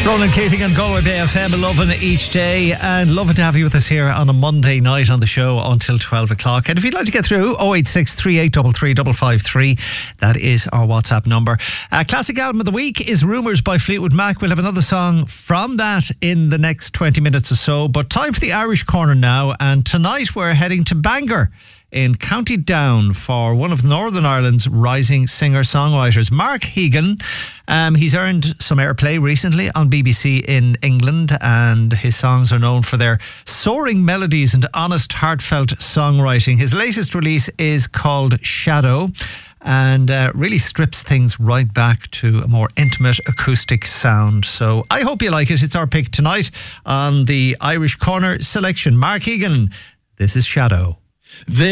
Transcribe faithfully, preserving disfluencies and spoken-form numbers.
Ronan Keating and Galway Bay F M, loving each day, and loving to have you with us here on a Monday night on the show until twelve o'clock. And if you'd like to get through, oh eight six, three eight three three, five five three, that is our WhatsApp number. Uh, classic album of the week is Rumours by Fleetwood Mac. We'll have another song from that in the next twenty minutes or so, but time for the Irish Corner now, and tonight we're heading to Bangor in County Down for one of Northern Ireland's rising singer-songwriters, Mark Hegan. Um, he's earned some airplay recently on B B C in England, and his songs are known for their soaring melodies and honest, heartfelt songwriting. His latest release is called Shadow, and uh, really strips things right back to a more intimate acoustic sound. So I hope you like it. It's our pick tonight on the Irish Corner selection. Mark Hegan, this is Shadow. There